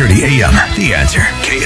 9:30 a.m. The Answer.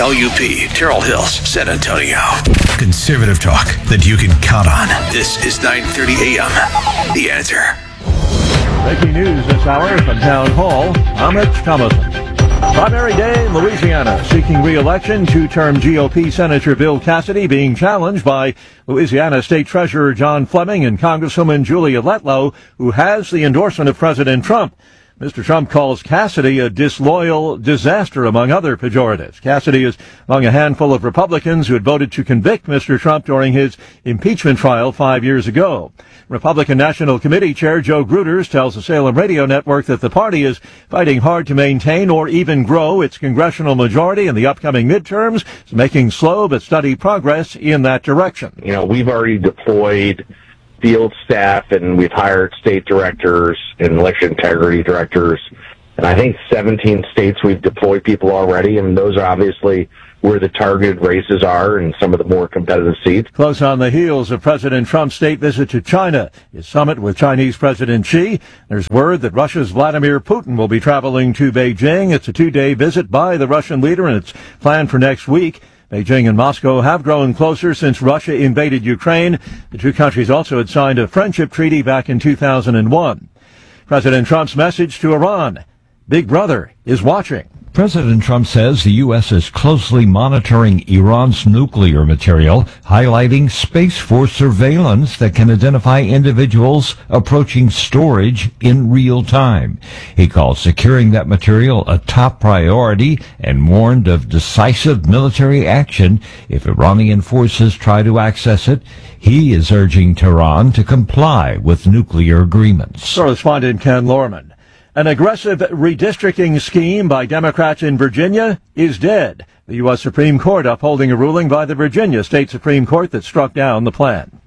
KLUP, Terrell Hills, San Antonio. Conservative talk that you can count on. This is 9:30 a.m. The Answer. Breaking news this hour from Town Hall. I'm Mitch Thomason. Primary day in Louisiana. Seeking re-election, two-term GOP Senator Bill Cassidy being challenged by Louisiana State Treasurer John Fleming and Congresswoman Julia Letlow, who has the endorsement of President Trump. Mr. Trump calls Cassidy a disloyal disaster, among other pejoratives. Cassidy is among a handful of Republicans who had voted to convict Mr. Trump during his impeachment trial 5 years ago. Republican National Committee Chair Joe Gruters tells the Salem Radio Network that the party is fighting hard to maintain or even grow its congressional majority in the upcoming midterms. It's making slow but steady progress in that direction. You know, we've already deployed field staff, and we've hired state directors and election integrity directors. And I think 17 states we've deployed people already, and those are obviously where the targeted races are and some of the more competitive seats. Close on the heels of President Trump's state visit to China, his summit with Chinese President Xi, there's word that Russia's Vladimir Putin will be traveling to Beijing. It's a 2-day visit by the Russian leader, and it's planned for next week. Beijing and Moscow have grown closer since Russia invaded Ukraine. The two countries also had signed a friendship treaty back in 2001. President Trump's message to Iran: Big Brother is watching. President Trump says the U.S. is closely monitoring Iran's nuclear material, highlighting Space Force surveillance that can identify individuals approaching storage in real time. He called securing that material a top priority and warned of decisive military action if Iranian forces try to access it. He is urging Tehran to comply with nuclear agreements. Correspondent Ken Lorman. An aggressive redistricting scheme by Democrats in Virginia is dead. The U.S. Supreme Court upholding a ruling by the Virginia State Supreme Court that struck down the plan.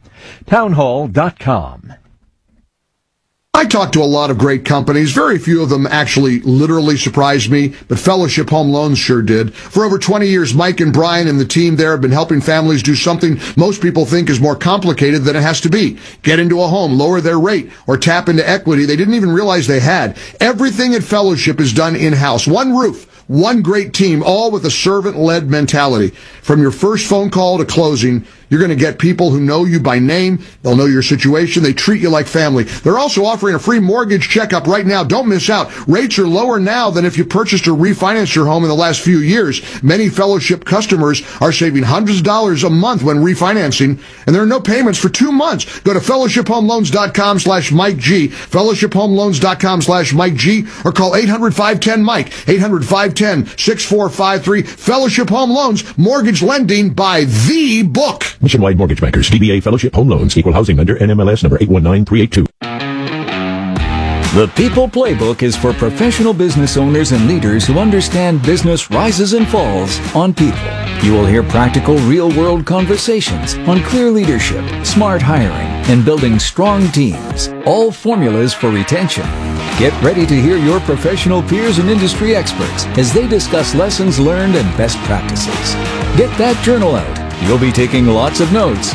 Townhall.com. I talked to a lot of great companies. Very few of them actually literally surprised me, but Fellowship Home Loans sure did. For over 20 years, Mike and Brian and the team there have been helping families do something most people think is more complicated than it has to be. Get into a home, lower their rate, or tap into equity they didn't even realize they had. Everything at Fellowship is done in-house. One roof, one great team, all with a servant-led mentality. From your first phone call to closing, you're going to get people who know you by name. They'll know your situation. They treat you like family. They're also offering a free mortgage checkup right now. Don't miss out. Rates are lower now than if you purchased or refinanced your home in the last few years. Many Fellowship customers are saving hundreds of dollars a month when refinancing, and there are no payments for 2 months. Go to fellowshiphomeloans.com/Mike G, fellowshiphomeloans.com/Mike G, or call 800-510-MIKE, 800-510-6453. Fellowship Home Loans, mortgage lending by the book. Nationwide Mortgage Bankers, DBA Fellowship Home Loans, Equal Housing Lender, NMLS number 819382. The People Playbook is for professional business owners and leaders who understand business rises and falls on people. You will hear practical, real-world conversations on clear leadership, smart hiring, and building strong teams. All formulas for retention. Get ready to hear your professional peers and industry experts as they discuss lessons learned and best practices. Get that journal out. You'll be taking lots of notes.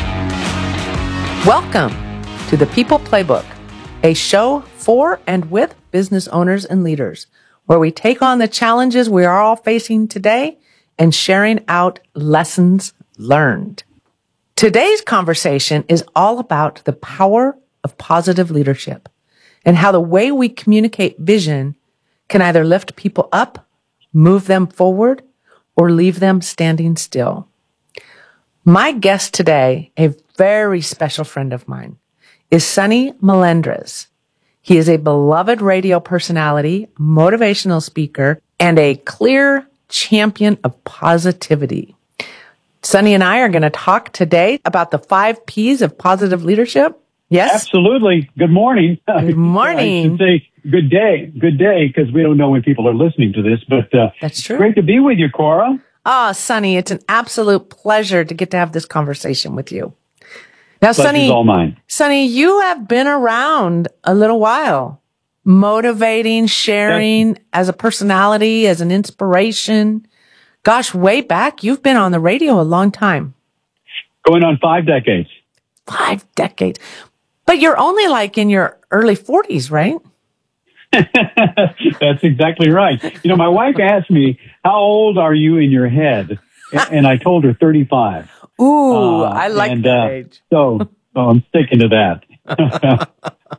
Welcome to the People Playbook, a show for and with business owners and leaders, where we take on the challenges we are all facing today and sharing out lessons learned. Today's conversation is all about the power of positive leadership and how the way we communicate vision can either lift people up, move them forward, or leave them standing still. My guest today, a very special friend of mine, is Sonny Melendres. He is a beloved radio personality, motivational speaker, and a clear champion of positivity. Sonny and I are going to talk today about the 5 P's of positive leadership. Yes? Absolutely. Good morning. Good morning. I should say good day, because we don't know when people are listening to this, but that's true. Great to be with you, Cora. Oh, Sonny, it's an absolute pleasure to get to have this conversation with you. Now, Sonny, all mine. Sonny, you have been around a little while, motivating, sharing as a personality, as an inspiration. Gosh, way back, you've been on the radio a long time. Going on 5 decades. 5 decades. But you're only like in your early 40s, right? That's exactly right. You know, my wife asked me, how old are you in your head? And I told her 35. Ooh, I like that age. So I'm sticking to that.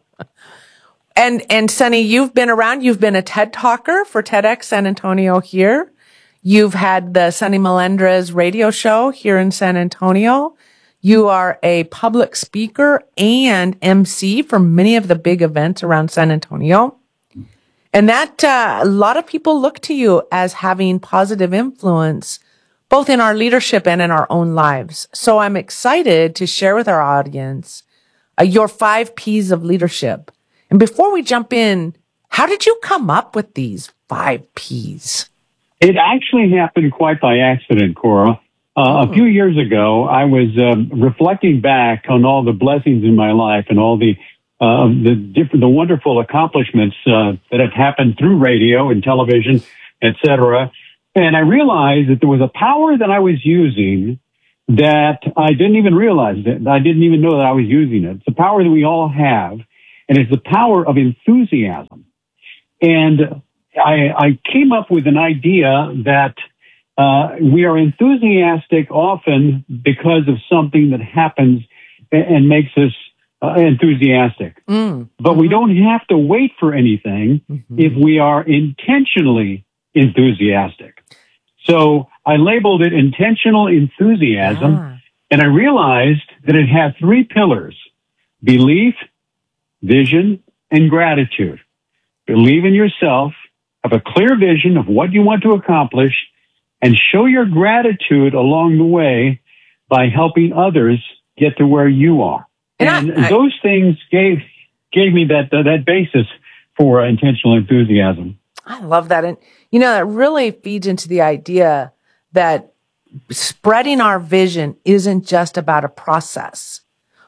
And Sonny, you've been around. You've been a TED Talker for TEDx San Antonio here. You've had the Sonny Melendrez radio show here in San Antonio. You are a public speaker and MC for many of the big events around San Antonio. And that, a lot of people look to you as having positive influence, both in our leadership and in our own lives. So I'm excited to share with our audience your 5 P's of leadership. And before we jump in, how did you come up with these 5 P's? It actually happened quite by accident, Cora. A few years ago, I was reflecting back on all the blessings in my life and all the wonderful accomplishments that have happened through radio and television, etc. And I realized that there was a power that I was using that I didn't even realize that I didn't even know that I was using it. It's a power that we all have, and it's the power of enthusiasm. And I came up with an idea that we are enthusiastic often because of something that happens and makes us enthusiastic. But we don't have to wait for anything if we are intentionally enthusiastic. So I labeled it intentional enthusiasm, and I realized that it had 3 pillars: belief, vision, and gratitude. Believe in yourself, have a clear vision of what you want to accomplish, and show your gratitude along the way by helping others get to where you are. And those things gave me that basis for intentional enthusiasm. I love that. And, you know, that really feeds into the idea that spreading our vision isn't just about a process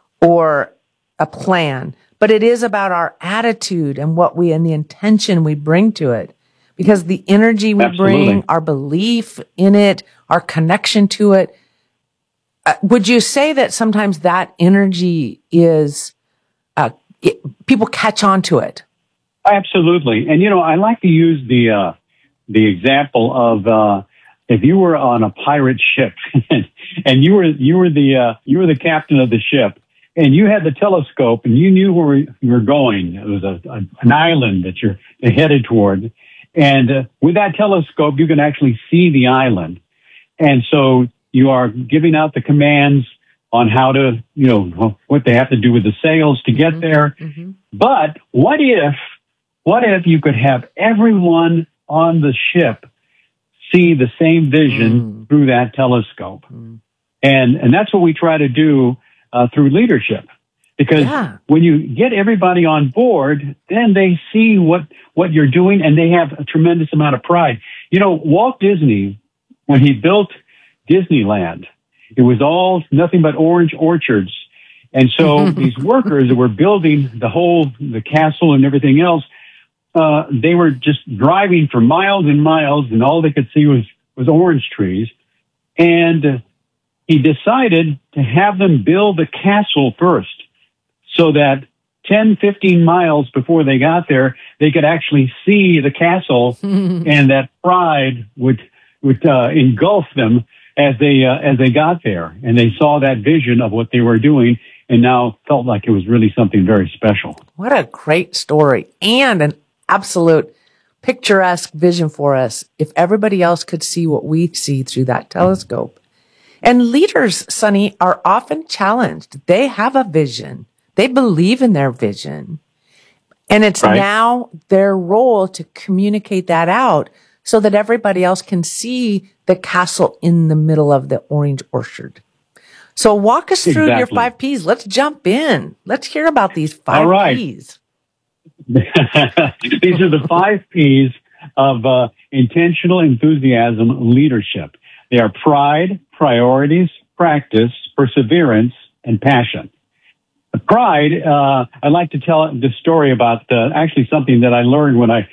or a plan, but it is about our attitude and and the intention we bring to it. Because the energy we bring, our belief in it, our connection to it, would you say that sometimes that energy is, people catch on to it? Absolutely. And, you know, I like to use the example of, if you were on a pirate ship and you were the captain of the ship and you had the telescope and you knew where you were going. It was an island that you're headed toward. And with that telescope, you can actually see the island. And so you are giving out the commands on how to, you know, what they have to do with the sails to get there. But what if you could have everyone on the ship see the same vision through that telescope? And that's what we try to do through leadership. Because when you get everybody on board, then they see what you're doing, and they have a tremendous amount of pride. You know, Walt Disney, when he built Disneyland, it was all nothing but orange orchards. And so these workers that were building the castle and everything else, they were just driving for miles and miles, and all they could see was orange trees. And he decided to have them build the castle first, so that 10, 15 miles before they got there, they could actually see the castle, and that pride would engulf them as they got there, and they saw that vision of what they were doing, and now felt like it was really something very special. What a great story, and an absolute picturesque vision for us. If everybody else could see what we see through that telescope. And leaders, Sonny, are often challenged. They have a vision. They believe in their vision. And it's now their role to communicate that out so that everybody else can see the castle in the middle of the orange orchard. So walk us through your 5 P's. Let's jump in. Let's hear about these 5 P's. These are the 5 P's of intentional enthusiasm leadership. They are pride, priorities, practice, perseverance, and passion. Pride, I like to tell the story about actually something that I learned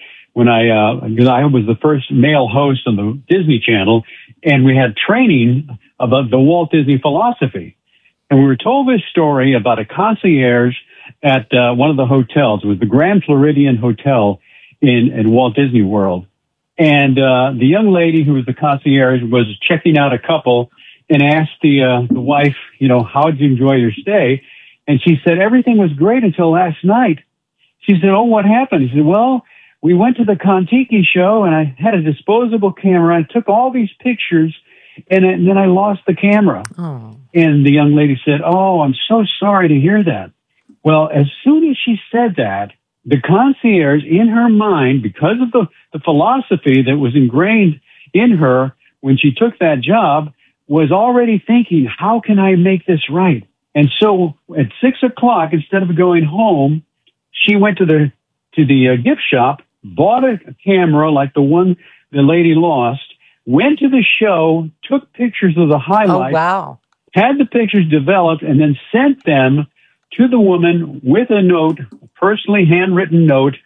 because I was the first male host on the Disney Channel, and we had training about the Walt Disney philosophy. And we were told this story about a concierge at one of the hotels. It was the Grand Floridian Hotel in Walt Disney World. And the young lady who was the concierge was checking out a couple and asked the wife, how did you enjoy your stay? And she said, everything was great until last night. She said, oh, what happened? He said, well, we went to the Kon-Tiki show and I had a disposable camera. I took all these pictures and then I lost the camera. Oh. And the young lady said, oh, I'm so sorry to hear that. Well, as soon as she said that, the concierge in her mind, because of the philosophy that was ingrained in her when she took that job, was already thinking, how can I make this right? And so at 6:00, instead of going home, she went to the gift shop, bought a camera like the one the lady lost, went to the show, took pictures of the highlights, had the pictures developed, and then sent them to the woman with a note, a personally handwritten note,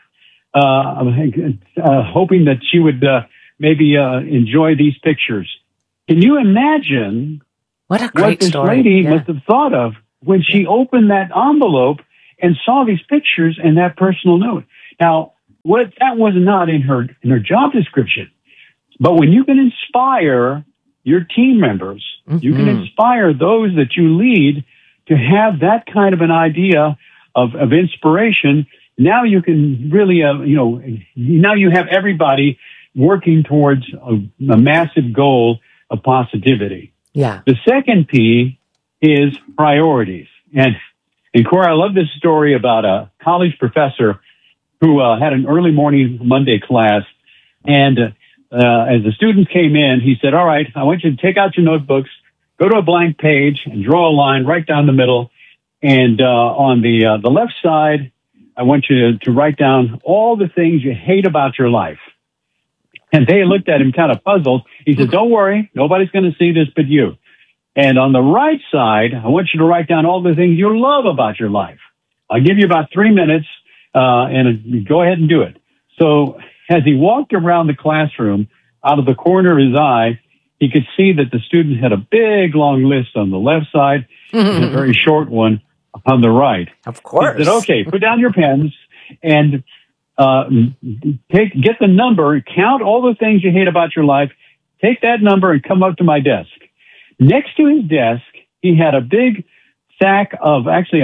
hoping that she would maybe enjoy these pictures. Can you imagine what this lady must have thought of when she opened that envelope and saw these pictures and that personal note? Now, that was not in her job description. But when you can inspire your team members, you can inspire those that you lead to have that kind of an idea of inspiration. Now you can really, now you have everybody working towards a massive goal of positivity. Yeah. The second P is priorities. And Cora, I love this story about a college professor who had an early morning Monday class. And as the students came in, he said, all right, I want you to take out your notebooks, go to a blank page and draw a line right down the middle. And on the left side, I want you to write down all the things you hate about your life. And they looked at him kind of puzzled. He said, don't worry, nobody's going to see this but you. And on the right side, I want you to write down all the things you love about your life. I'll give you about 3 minutes, and go ahead and do it. So as he walked around the classroom, out of the corner of his eye, he could see that the students had a big, long list on the left side and a very short one on the right. Of course. He said, okay, put down your pens and get the number, count all the things you hate about your life, take that number and come up to my desk. Next to his desk, he had a big stack of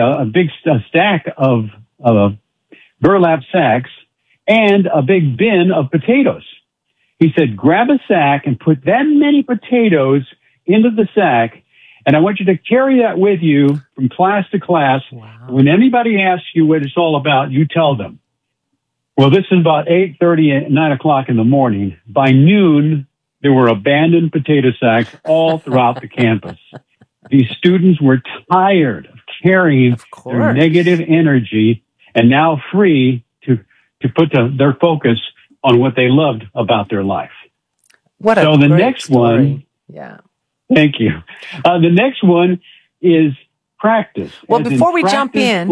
burlap sacks and a big bin of potatoes. He said, grab a sack and put that many potatoes into the sack, and I want you to carry that with you from class to class. Wow. When anybody asks you what it's all about, you tell them. Well, this is about 8:30, 9 o'clock in the morning. By noon, there were abandoned potato sacks all throughout the campus. These students were tired of carrying their negative energy and now free to put their focus on what they loved about their life. What a so the great next story. one, yeah. Thank you. The next one is practice. Well, before we jump in,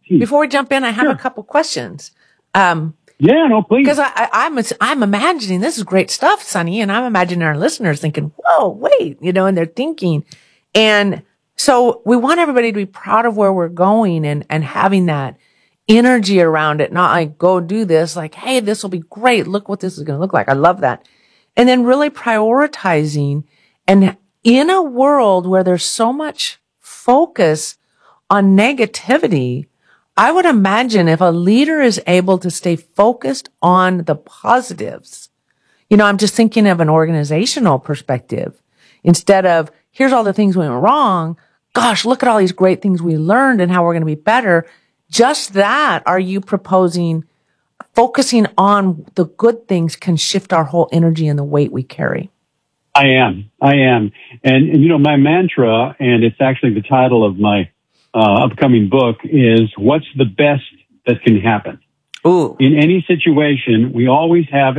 I have a couple questions. Yeah, no, please. Because I'm imagining this is great stuff, Sonny, and I'm imagining our listeners thinking, "Whoa, wait," and they're thinking, and so we want everybody to be proud of where we're going and having that energy around it, not like go do this, like, hey, this will be great. Look what this is going to look like. I love that, and then really prioritizing, and in a world where there's so much focus on negativity, I would imagine if a leader is able to stay focused on the positives, I'm just thinking of an organizational perspective. Instead of, here's all the things we went wrong. Gosh, look at all these great things we learned and how we're going to be better. Just that, are you proposing focusing on the good things can shift our whole energy and the weight we carry? I am. And my mantra, and it's actually the title of my upcoming book, is what's the best that can happen? Ooh. In any situation, we always have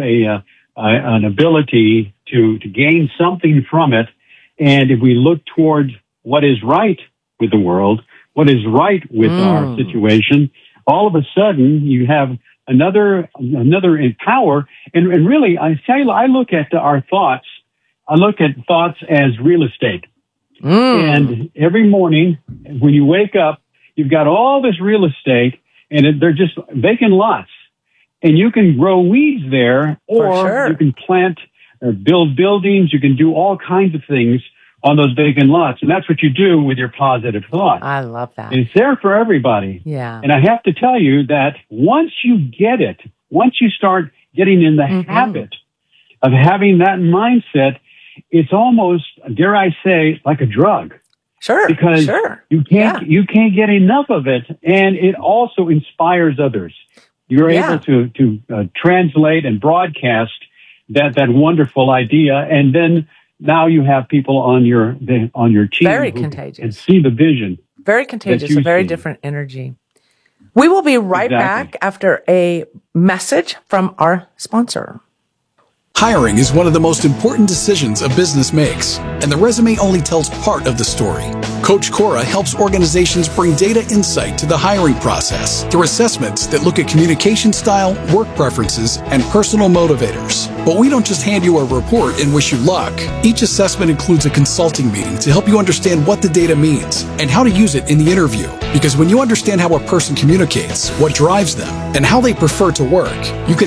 an ability to gain something from it. And if we look towards what is right with the world, what is right with our situation, all of a sudden you have another power. And really, I look at our thoughts. I look at thoughts as real estate. And every morning when you wake up, you've got all this real estate and they're just vacant lots. And you can grow weeds there, or sure. you can plant or build buildings. You can do all kinds of things on those vacant lots. And that's what you do with your positive thought. I love that. And it's there for everybody. Yeah. And I have to tell you that once you get it, once you start getting in the habit of having that mindset, it's almost, dare I say, like a drug. Sure. Because you can't get enough of it. And it also inspires others. You're able to translate and broadcast that wonderful idea, and then now you have people on your team very contagious and see the vision. Very contagious, a very different energy. We will be right back after a message from our sponsor. Hiring is one of the most important decisions a business makes, and the resume only tells part of the story. Coach Cora helps organizations bring data insight to the hiring process through assessments that look at communication style, work preferences, and personal motivators. But we don't just hand you a report and wish you luck. Each assessment includes a consulting meeting to help you understand what the data means and how to use it in the interview. Because when you understand how a person communicates, what drives them, and how they prefer to work, you can